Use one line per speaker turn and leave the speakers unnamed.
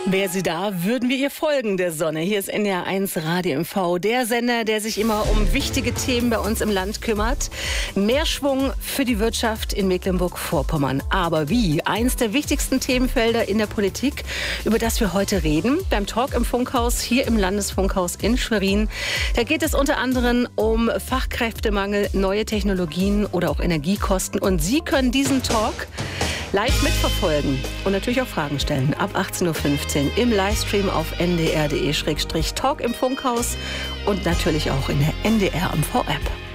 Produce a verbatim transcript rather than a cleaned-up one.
Wäre sie da, würden wir ihr folgen, der Sonne. Hier ist N D R eins Radio M V, der Sender, der sich immer um wichtige Themen bei uns im Land kümmert. Mehr Schwung für die Wirtschaft in Mecklenburg-Vorpommern. Aber wie? Eins der wichtigsten Themenfelder in der Politik, über das wir heute reden, beim Talk im Funkhaus, hier im Landesfunkhaus in Schwerin. Da geht es unter anderem um Fachkräftemangel, neue Technologien oder auch Energiekosten. Und Sie können diesen Talk live mitverfolgen und natürlich auch Fragen stellen. Ab achtzehn Uhr fünfzehn im Livestream auf n d r punkt d e Schrägstrich Talk im Funkhaus und natürlich auch in der N D R M V App.